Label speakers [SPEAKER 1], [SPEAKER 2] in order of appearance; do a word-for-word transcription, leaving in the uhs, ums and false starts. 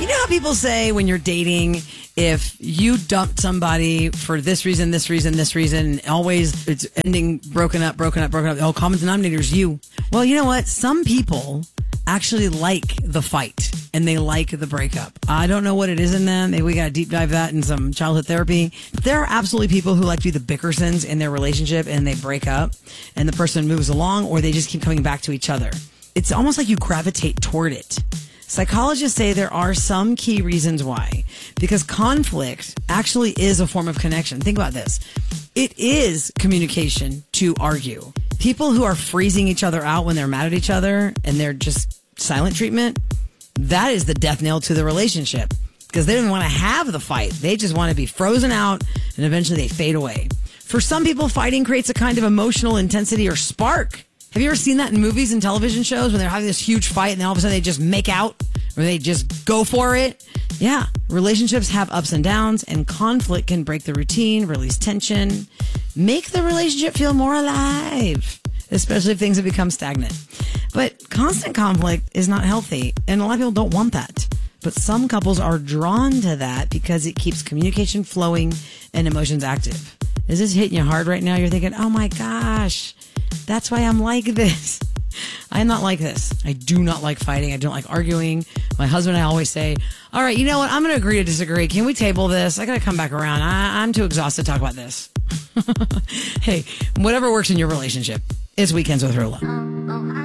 [SPEAKER 1] You know how people say when you're dating, if you dumped somebody for this reason, this reason, this reason, always it's ending broken up, broken up, broken up. Oh, common denominator is you. Well, you know what? Some people actually like the fight and they like the breakup. I don't know what it is in them. Maybe we got to deep dive that in some childhood therapy. There are absolutely people who like to be the Bickersons in their relationship and they break up and the person moves along or they just keep coming back to each other. It's almost like you gravitate toward it. Psychologists say there are some key reasons why. Because conflict actually is a form of connection. Think about this. It is communication to argue. People who are freezing each other out when they're mad at each other and they're just silent treatment, that is the death knell to the relationship. Because they don't want to have the fight. They just want to be frozen out and eventually they fade away. For some people, fighting creates a kind of emotional intensity or spark. Have you ever seen that in movies and television shows when they're having this huge fight and then all of a sudden they just make out or they just go for it? Yeah, relationships have ups and downs and conflict can break the routine, release tension, make the relationship feel more alive, especially if things have become stagnant. But constant conflict is not healthy and a lot of people don't want that. But some couples are drawn to that because it keeps communication flowing and emotions active. Is this hitting you hard right now? You're thinking, oh my gosh, that's why I'm like this. I'm not like this. I do not like fighting. I don't like arguing. My husband and I always say, all right, you know what? I'm going to agree to disagree. Can we table this? I got to come back around. I, I'm too exhausted to talk about this. Hey, whatever works in your relationship. It's Weekends with Rula.